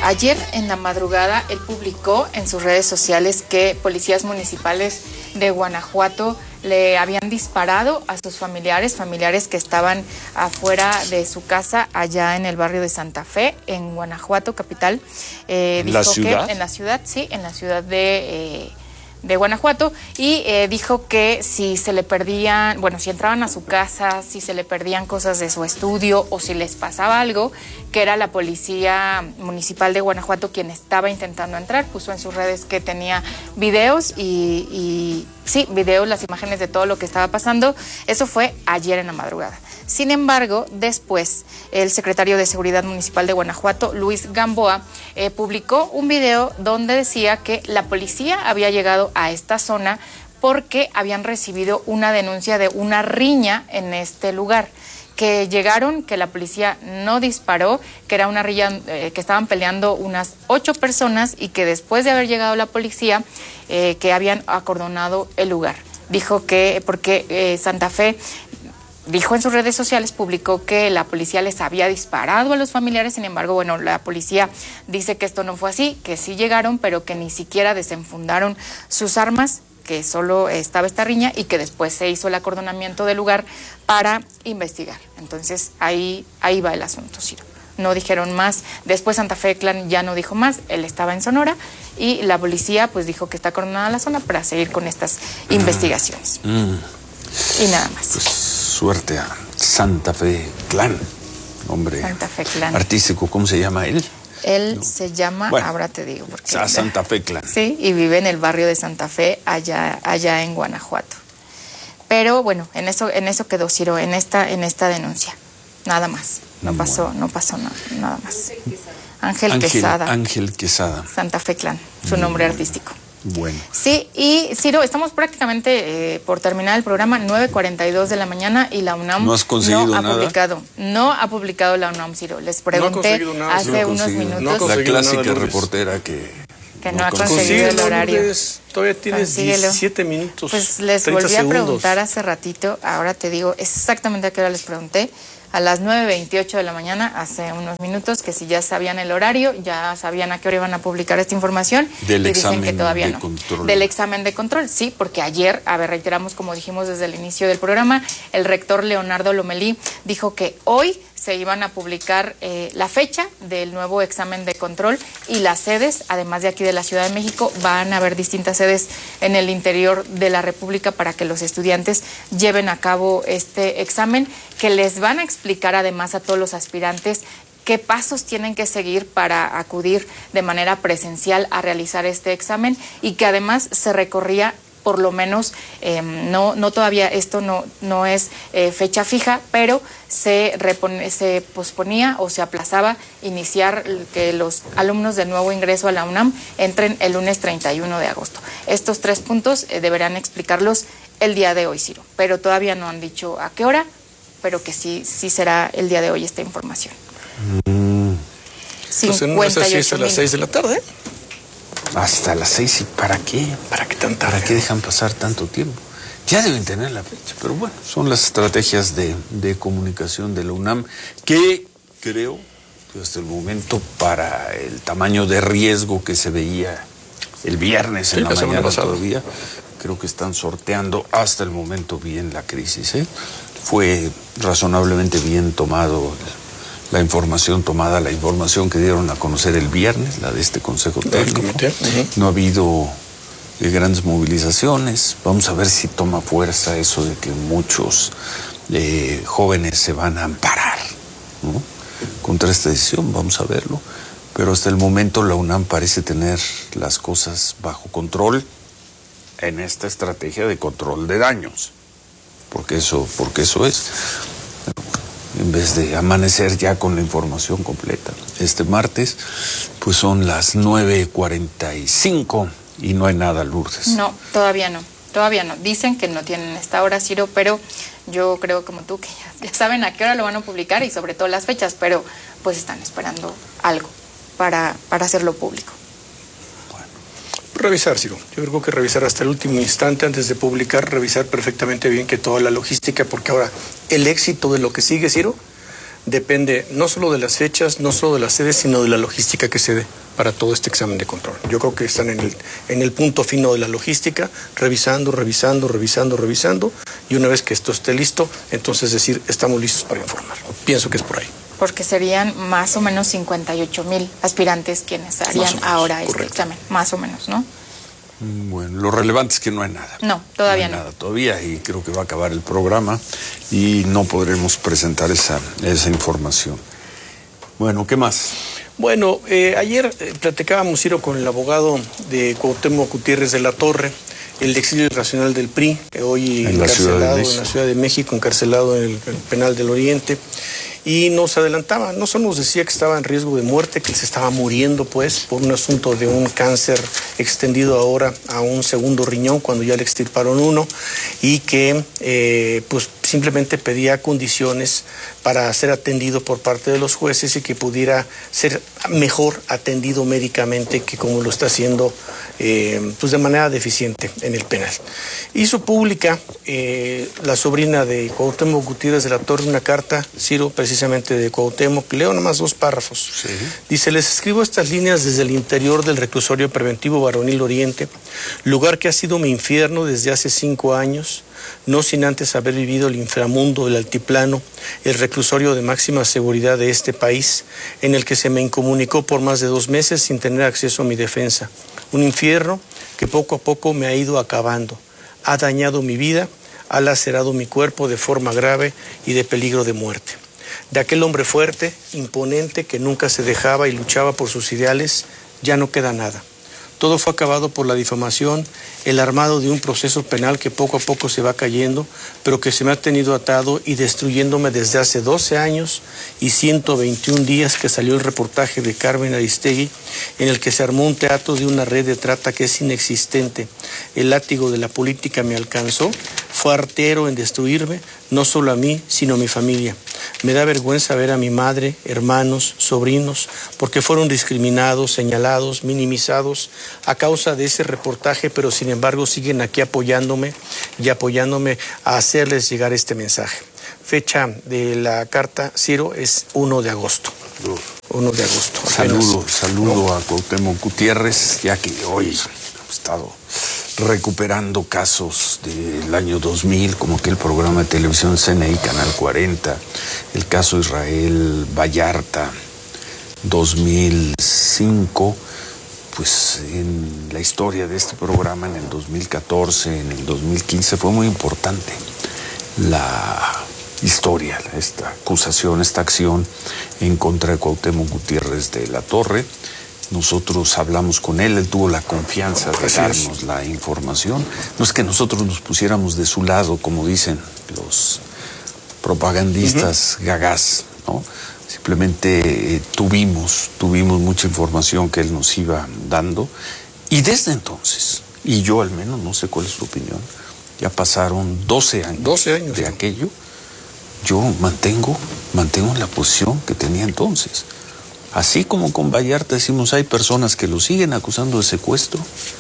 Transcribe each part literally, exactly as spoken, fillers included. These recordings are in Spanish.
Ayer en la madrugada él publicó en sus redes sociales que policías municipales de Guanajuato le habían disparado a sus familiares, familiares que estaban afuera de su casa allá en el barrio de Santa Fe, en Guanajuato, capital. Eh, ¿En la ciudad? Que en la ciudad, sí, en la ciudad de... Eh, de Guanajuato, y eh, dijo que si se le perdían, bueno, si entraban a su casa, si se le perdían cosas de su estudio o si les pasaba algo, que era la policía municipal de Guanajuato quien estaba intentando entrar. Puso en sus redes que tenía videos y, y sí, videos, las imágenes de todo lo que estaba pasando. Eso fue ayer en la madrugada. Sin embargo, después, el secretario de Seguridad Municipal de Guanajuato, Luis Gamboa, eh, publicó un video donde decía que la policía había llegado a esta zona porque habían recibido una denuncia de una riña en este lugar. Que llegaron, que la policía no disparó, que era una riña, eh, que estaban peleando unas ocho personas y que después de haber llegado la policía, eh, que habían acordonado el lugar. Dijo que, porque eh, Santa Fe... Dijo en sus redes sociales, publicó que la policía les había disparado a los familiares. Sin embargo, bueno, la policía dice que esto no fue así, que sí llegaron, pero que ni siquiera desenfundaron sus armas, que solo estaba esta riña y que después se hizo el acordonamiento del lugar para investigar. Entonces, ahí, ahí va el asunto, Ciro. No dijeron más. Después Santa Fe Clan ya no dijo más, él estaba en Sonora y la policía pues dijo que está acordonada la zona para seguir con estas mm. investigaciones. Mm. Y nada más. Pues suerte a Santa Fe Clan, hombre. Santa Fe Clan. Artístico, ¿cómo se llama él? Él no. se llama, bueno, ahora te digo. Porque a Santa Fe Clan. Sí, y vive en el barrio de Santa Fe, allá, allá en Guanajuato. Pero bueno, en eso, en eso quedó Ciro, en esta, en esta denuncia. Nada más. No bueno. pasó, no pasó nada, nada más. Ángel, Ángel Quesada. Ángel Quesada. Santa Fe Clan, su nombre bueno. artístico. Bueno. Sí, y Ciro, estamos prácticamente eh, por terminar el programa, nueve cuarenta y dos de la mañana, y la UNAM no, has conseguido no ha nada. publicado, no ha publicado la UNAM, Ciro. Les pregunté no nada, hace no unos minutos. No la clásica nada, reportera que, que no, no ha conseguido el horario. Lourdes, todavía tienes Consíguelo. diecisiete minutos. Pues les volví segundos. a preguntar hace ratito, ahora te digo exactamente a qué hora les pregunté. A las nueve veintiocho de la mañana, hace unos minutos, que si ya sabían el horario, ya sabían a qué hora iban a publicar esta información. Del y examen dicen que todavía de no. control. Del examen de control, sí, porque ayer, a ver, reiteramos, como dijimos desde el inicio del programa, el rector Leonardo Lomelí dijo que hoy se iban a publicar eh, la fecha del nuevo examen de control y las sedes, además de aquí de la Ciudad de México, van a haber distintas sedes en el interior de la República para que los estudiantes lleven a cabo este examen, que les van a explicar además a todos los aspirantes qué pasos tienen que seguir para acudir de manera presencial a realizar este examen, y que además se recorría por lo menos, eh, no, no todavía, esto no, no es eh, fecha fija, pero se, repone, se posponía o se aplazaba iniciar que los alumnos de nuevo ingreso a la UNAM entren el lunes treinta y uno de agosto. Estos tres puntos eh, deberán explicarlos el día de hoy, Ciro, pero todavía no han dicho a qué hora, pero que sí, sí será el día de hoy esta información. Mm. Entonces no es así, es a las seis de la tarde. Hasta las seis, ¿y para qué? ¿Para qué tan tarde? ¿Para qué dejan pasar tanto tiempo? Ya deben tener la fecha, pero bueno, son las estrategias de, de comunicación de la UNAM, que creo que hasta el momento, para el tamaño de riesgo que se veía el viernes sí, en la, la mañana todavía, creo que están sorteando hasta el momento bien la crisis, ¿eh? Fue razonablemente bien tomado la información tomada, la información que dieron a conocer el viernes, la de este Consejo Técnico. Uh-huh. No ha habido eh, grandes movilizaciones. Vamos a ver si toma fuerza eso de que muchos eh, jóvenes se van a amparar, ¿no?, contra esta decisión. Vamos a verlo. Pero hasta el momento la UNAM parece tener las cosas bajo control en esta estrategia de control de daños. Porque eso, porque eso es... En vez de amanecer ya con la información completa. Este martes, pues son las nueve cuarenta y cinco y no hay nada, Lourdes. No, todavía no, todavía no. Dicen que no tienen esta hora, Ciro, pero yo creo como tú que ya, ya saben a qué hora lo van a publicar y sobre todo las fechas, pero pues están esperando algo para, para hacerlo público. Revisar, Ciro. Yo creo que revisar hasta el último instante antes de publicar, revisar perfectamente bien que toda la logística, porque ahora el éxito de lo que sigue, Ciro, depende no solo de las fechas, no solo de las sedes, sino de la logística que se dé para todo este examen de control. Yo creo que están en el, en el punto fino de la logística, revisando, revisando, revisando, revisando, y una vez que esto esté listo, entonces decir, estamos listos para informar. Pienso que es por ahí. Porque serían más o menos cincuenta y ocho mil aspirantes quienes harían ahora este correcto. examen, más o menos, ¿no? Bueno, lo relevante es que no hay nada. No, todavía no. No hay nada todavía, y creo que va a acabar el programa y no podremos presentar esa, esa información. Bueno, ¿qué más? Bueno, eh, ayer eh, platicábamos, Ciro, con el abogado de Cuauhtémoc Gutiérrez de la Torre, el exilio irracional del P R I, eh, hoy en encarcelado en la Ciudad de México, encarcelado en el, el Penal del Oriente. Y nos adelantaba, no solo nos decía que estaba en riesgo de muerte, que se estaba muriendo pues por un asunto de un cáncer extendido ahora a un segundo riñón cuando ya le extirparon uno, y que eh, pues simplemente pedía condiciones para ser atendido por parte de los jueces y que pudiera ser mejor atendido médicamente que como lo está haciendo eh, pues de manera deficiente en el penal. Hizo pública eh, la sobrina de Cuauhtémoc Gutiérrez de la Torre una carta, Ciro, precisamente de Cuauhtémoc. Leo nomás dos párrafos. Sí. Dice: les escribo estas líneas desde el interior del reclusorio preventivo Varonil Oriente, lugar que ha sido mi infierno desde hace cinco años, no sin antes haber vivido el inframundo, el altiplano, el reclusorio de máxima seguridad de este país, en el que se me incomunicó por más de dos meses sin tener acceso a mi defensa. Un infierno que poco a poco me ha ido acabando, ha dañado mi vida, ha lacerado mi cuerpo de forma grave y de peligro de muerte. De aquel hombre fuerte, imponente, que nunca se dejaba y luchaba por sus ideales, ya no queda nada. Todo fue acabado por la difamación, el armado de un proceso penal que poco a poco se va cayendo, pero que se me ha tenido atado y destruyéndome desde hace doce años y ciento veintiún días que salió el reportaje de Carmen Aristegui, en el que se armó un teatro de una red de trata que es inexistente. El látigo de la política me alcanzó, fue artero en destruirme, no solo a mí, sino a mi familia. Me da vergüenza ver a mi madre, hermanos, sobrinos, porque fueron discriminados, señalados, minimizados a causa de ese reportaje, pero sin embargo siguen aquí apoyándome y apoyándome a hacerles llegar este mensaje. Fecha de la carta, Ciro, es uno de agosto. uno de agosto. Saludo, saludo ¿no? a Cuauhtémoc Gutiérrez, ya que hoy he estado recuperando casos del año dos mil, como aquel programa de televisión C N I, Canal cuarenta, el caso Israel Vallarta, dos mil cinco, pues en la historia de este programa, en el dos mil catorce, en el dos mil quince, fue muy importante la historia, esta acusación, esta acción en contra de Cuauhtémoc Gutiérrez de la Torre. Nosotros hablamos con él, él tuvo la confianza de darnos la información. No es que nosotros nos pusiéramos de su lado, como dicen los propagandistas uh-huh. gagás, ¿no? Simplemente eh, tuvimos, tuvimos mucha información que él nos iba dando. Y desde entonces, y yo al menos, no sé cuál es tu opinión, ya pasaron doce años, doce años de ¿no? aquello. Yo mantengo, mantengo la posición que tenía entonces. Así como con Vallarta decimos hay personas que lo siguen acusando de secuestro,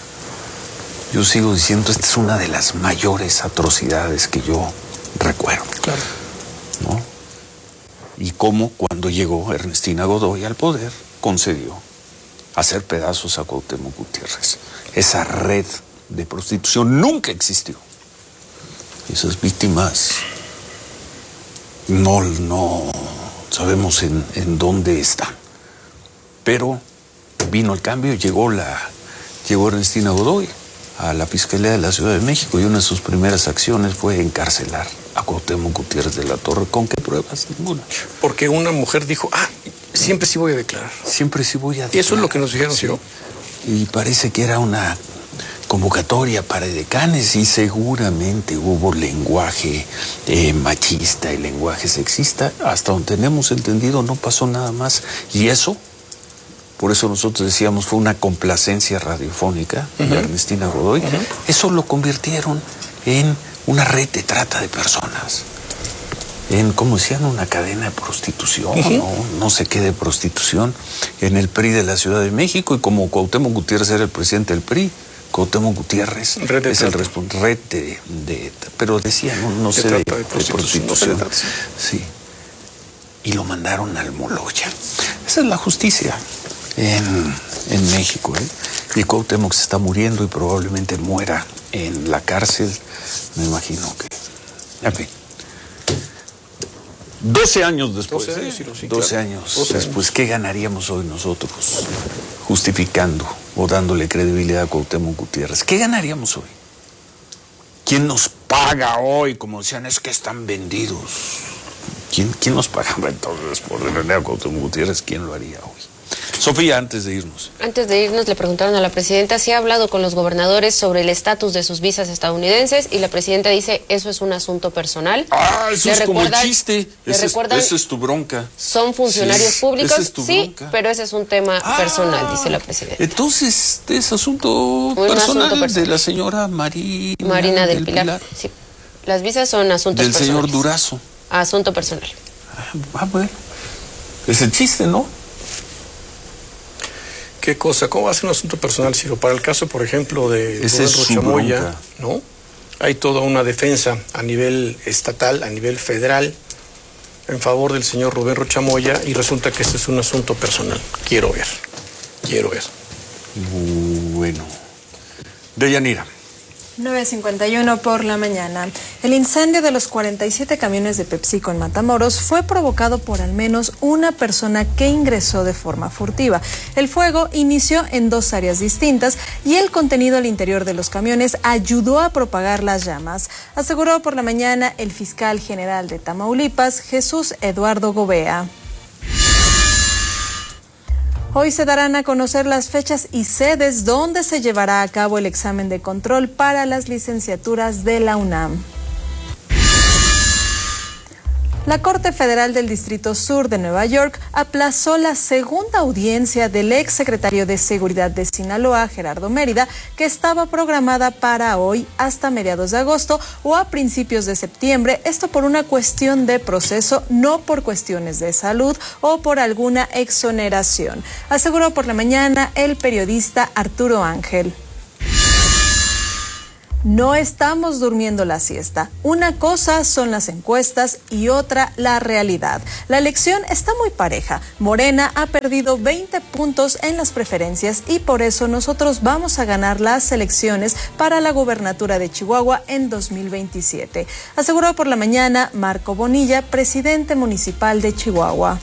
yo sigo diciendo esta es una de las mayores atrocidades que yo recuerdo. Claro. ¿No? Y cómo cuando llegó Ernestina Godoy al poder concedió hacer pedazos a Cuauhtémoc Gutiérrez. Esa red de prostitución nunca existió. Esas víctimas no, no sabemos en, en dónde están. Pero vino el cambio, llegó la llegó Ernestina Godoy a la Fiscalía de la Ciudad de México y una de sus primeras acciones fue encarcelar a Cuauhtémoc Gutiérrez de la Torre. ¿Con qué pruebas? Ninguna. Porque una mujer dijo, ah, siempre sí voy a declarar. Siempre sí voy a declarar. Y eso es lo que nos dijeron, sí. ¿sí? Y parece que era una convocatoria para decanes y seguramente hubo lenguaje eh, machista y lenguaje sexista. Hasta donde tenemos entendido no pasó nada más. Y eso... Por eso nosotros decíamos, fue una complacencia radiofónica uh-huh. de Ernestina Godoy. Uh-huh. Eso lo convirtieron en una red de trata de personas. En, como decían, una cadena de prostitución, uh-huh. ¿no? no sé qué de prostitución, en el P R I de la Ciudad de México. Y como Cuauhtémoc Gutiérrez era el presidente del P R I, Cuauhtémoc Gutiérrez red es el responsable. Red de, de... Pero decía, no, no sé, de, de, de prostitución. No sé, sí. y lo mandaron al Moloya. Esa es la justicia en, en México, ¿eh? Y Cuauhtémoc se está muriendo y probablemente muera en la cárcel. Me imagino que... En fin. doce años después. doce años, sí, sí, doce claro. años doce después. ¿Qué ganaríamos hoy nosotros justificando o dándole credibilidad a Cuauhtémoc Gutiérrez? ¿Qué ganaríamos hoy? ¿Quién nos paga hoy? Como decían, es que están vendidos. ¿Quién, quién nos pagaba entonces por defender a Cuauhtémoc Gutiérrez? ¿Quién lo haría hoy? Sofía, antes de irnos. Antes de irnos, le preguntaron a la presidenta si ha hablado con los gobernadores sobre el estatus de sus visas estadounidenses y la presidenta dice, eso es un asunto personal. Ah, eso le es como el chiste. Ese es, esa es tu bronca. Son funcionarios sí, públicos, esa es tu sí, bronca. pero ese es un tema ah, personal, dice la presidenta. Entonces, es asunto personal, asunto personal de la señora Marina, Marina del, del Pilar. Pilar. Sí. Las visas son asuntos del personales. Del señor Durazo. Asunto personal. Ah, bueno. Es el chiste, ¿no? ¿Qué cosa? ¿Cómo va a ser un asunto personal, Ciro? Para el caso, por ejemplo, de Rubén Rochamoya, ¿no? Hay toda una defensa a nivel estatal, a nivel federal, en favor del señor Rubén Rochamoya, y resulta que este es un asunto personal. Quiero ver, quiero ver. Bueno. Deyanira. nueve cincuenta y uno por la mañana. El incendio de los cuarenta y siete camiones de PepsiCo en Matamoros fue provocado por al menos una persona que ingresó de forma furtiva. El fuego inició en dos áreas distintas y el contenido al interior de los camiones ayudó a propagar las llamas, aseguró por la mañana el fiscal general de Tamaulipas, Jesús Eduardo Gobea. Hoy se darán a conocer las fechas y sedes donde se llevará a cabo el examen de control para las licenciaturas de la UNAM. La Corte Federal del Distrito Sur de Nueva York aplazó la segunda audiencia del exsecretario de Seguridad de Sinaloa, Gerardo Mérida, que estaba programada para hoy hasta mediados de agosto o a principios de septiembre, esto por una cuestión de proceso, no por cuestiones de salud o por alguna exoneración, aseguró por la mañana el periodista Arturo Ángel. No estamos durmiendo la siesta. Una cosa son las encuestas y otra la realidad. La elección está muy pareja. Morena ha perdido veinte puntos en las preferencias y por eso nosotros vamos a ganar las elecciones para la gubernatura de Chihuahua en dos mil veintisiete. Aseguró por la mañana Marco Bonilla, presidente municipal de Chihuahua.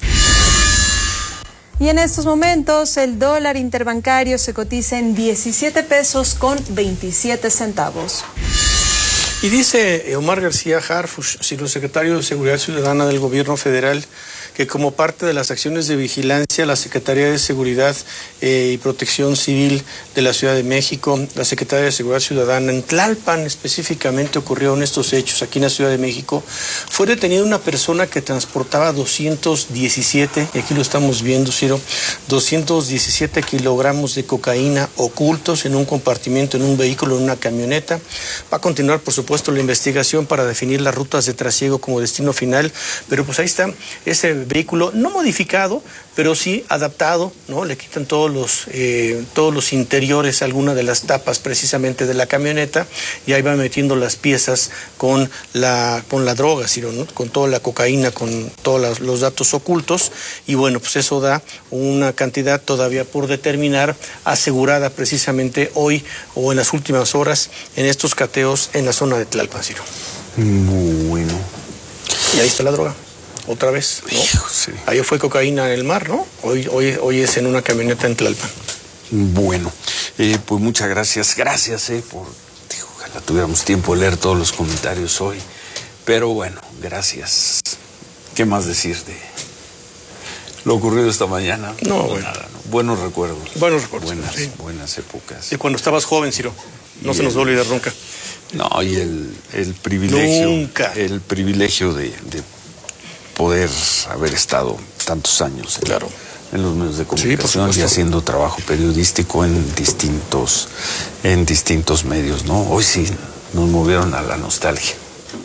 Y en estos momentos el dólar interbancario se cotiza en diecisiete pesos con veintisiete centavos. Y dice Omar García Harfuch, secretario de Seguridad Ciudadana del Gobierno Federal, que como parte de las acciones de vigilancia, la Secretaría de Seguridad eh, y Protección Civil de la Ciudad de México, la Secretaría de Seguridad Ciudadana, en Tlalpan específicamente ocurrieron estos hechos, aquí en la Ciudad de México. Fue detenida una persona que transportaba doscientos diecisiete, y aquí lo estamos viendo, Ciro, doscientos diecisiete kilogramos de cocaína ocultos en un compartimento, en un vehículo, en una camioneta. Va a continuar, por supuesto, la investigación para definir las rutas de trasiego como destino final, pero pues ahí está ese vehículo no modificado, pero sí adaptado, ¿no? Le quitan todos los eh, todos los interiores, algunas de las tapas precisamente de la camioneta, y ahí van metiendo las piezas con la con la droga, Ciro, ¿no? Con toda la cocaína, con todos los, los datos ocultos, y bueno, pues eso da una cantidad todavía por determinar, asegurada precisamente hoy o en las últimas horas en estos cateos en la zona de Tlalpan, Ciro. Bueno. Y ahí está la droga. Otra vez, ¿no? Hijo, sí. Ayer fue cocaína en el mar, ¿no? Hoy, hoy, hoy es en una camioneta en Tlalpan. Bueno, eh, pues muchas gracias. Gracias, eh, por... Digo, ojalá tuviéramos tiempo de leer todos los comentarios hoy. Pero bueno, gracias. ¿Qué más decir de lo ocurrido esta mañana? No, pues bueno. Nada, ¿no? Buenos recuerdos. Buenos recuerdos. Buenas, sí. buenas épocas. Y cuando estabas joven, Ciro, no y se nos va a olvidar nunca. No, y el, el privilegio... Nunca. El privilegio de... de poder haber estado tantos años en, claro. en los medios de comunicación sí, y haciendo trabajo periodístico en distintos, en distintos medios, ¿no? Hoy sí nos movieron a la nostalgia.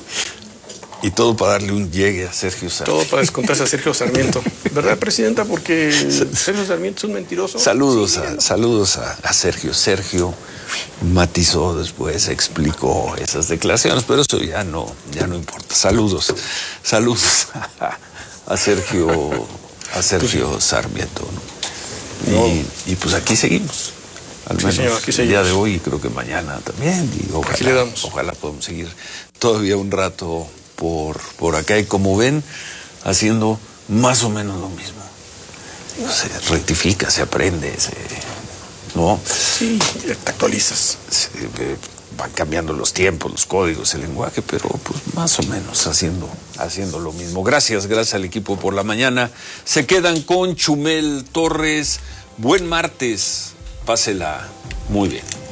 Y todo para darle un llegue a Sergio Sarmiento. Todo para descontarse a Sergio Sarmiento. ¿Verdad, Presidenta? Porque Sergio Sarmiento es un mentiroso. Saludos, sí, a, saludos a, a Sergio. Sergio matizó después, explicó esas declaraciones, pero eso ya no, ya no importa. Saludos, saludos a, a Sergio, a Sergio Sarmiento, ¿no? No. Y, y pues aquí seguimos. Al menos sí, señor, aquí el día de hoy y creo que mañana también. Y ojalá, ojalá podamos seguir todavía un rato por, por acá. Y como ven, haciendo más o menos lo mismo. Se rectifica, se aprende, se, ¿no? Sí, te actualizas. Se, eh, van cambiando los tiempos, los códigos, el lenguaje, pero pues más o menos haciendo, haciendo lo mismo. Gracias, gracias al equipo por la mañana. Se quedan con Chumel Torres. Buen martes. Pásela muy bien.